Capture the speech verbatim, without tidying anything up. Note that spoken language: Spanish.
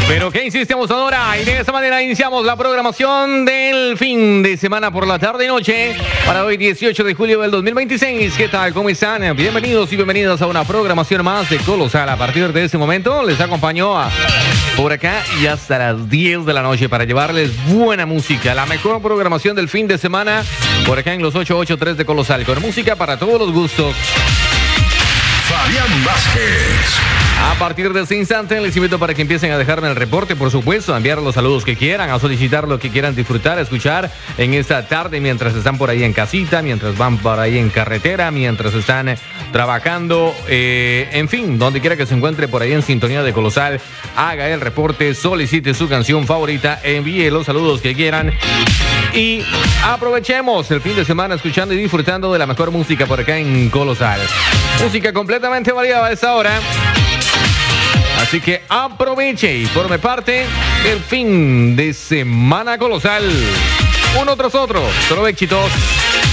Pero ¿qué insistimos ahora? Y de esa manera iniciamos la programación del fin de semana por la tarde y noche para hoy dieciocho de julio del dos mil veintiséis. ¿Qué tal? ¿Cómo están? Bienvenidos y bienvenidas a una programación más de Colosal. A partir de este momento les acompañó a, por acá y hasta las diez de la noche para llevarles buena música, la mejor programación del fin de semana por acá en los ochocientos ochenta y tres de Colosal, con música para todos los gustos. Fabián Vázquez. A partir de este instante les invito para que empiecen a dejarme el reporte, por supuesto, a enviar los saludos que quieran, a solicitar lo que quieran disfrutar, escuchar en esta tarde mientras están por ahí en casita, mientras van por ahí en carretera, mientras están eh, trabajando, eh, en fin, donde quiera que se encuentre por ahí en sintonía de Colosal, haga el reporte, solicite su canción favorita, envíe los saludos que quieran y aprovechemos el fin de semana escuchando y disfrutando de la mejor música por acá en Colosal. Música completamente variada a esta hora. Así que aproveche y forme parte del fin de semana Colosal. Uno tras otro, solo éxitos.